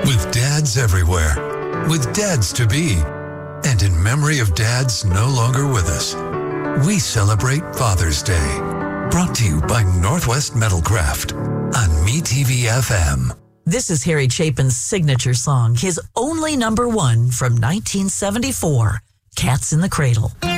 With dads everywhere, with dads to be, and in memory of dads no longer with us, we celebrate Father's Day. Brought to you by Northwest Metalcraft on MeTV FM. This is Harry Chapin's signature song, his only number one from 1974, Cats in the Cradle.